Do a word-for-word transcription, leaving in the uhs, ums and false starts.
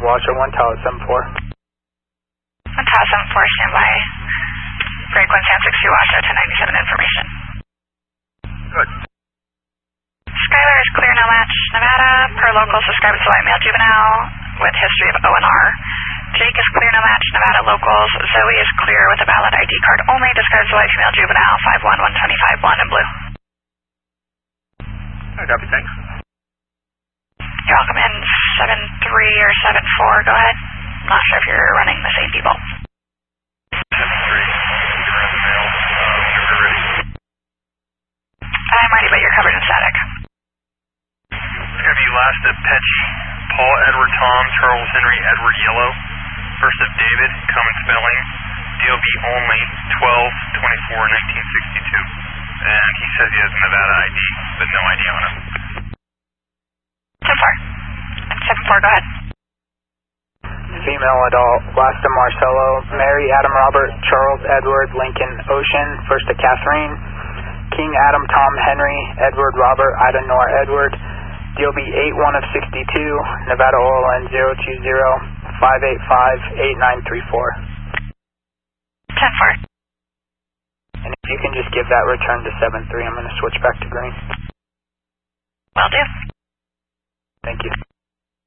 Washer, one Tower seven four. one Tower seven four, standby. Frequency on six two Washer, ten ninety-seven information. Good. Skylar is clear, no match. Nevada, per local, subscribed to white male juvenile with history of O N R. Jake is clear, no match. Nevada locals. Zoe is clear with a valid I D card only. Describes white female juvenile, five one one twenty-five, blonde and blue. I copy, thanks. You're welcome in seven three or seven four, go ahead. Not sure if you're running the same people. seven three, you're around the mail. Uh, you're ready. I'm ready, but you're covered in static. It's going to be last at Petch, Paul, Edward, Tom, Charles, Henry, Edward, Yellow. First of David, common spelling. D O B only, twelve twenty-four nineteen sixty-two. And he says he has a Nevada I D, but no I D on him. seven four. seven four, go ahead. Female adult, last to Marcelo, Mary, Adam, Robert, Charles, Edward, Lincoln, Ocean, first to Catherine, King, Adam, Tom, Henry, Edward, Robert, Ida, Nora, Edward, D O B eight one of sixty-two, Nevada O L N zero two zero, five eight five, eight nine three four. ten four. And if you can just give that return to seven three, I'm going to switch back to green. Will do. Thank you.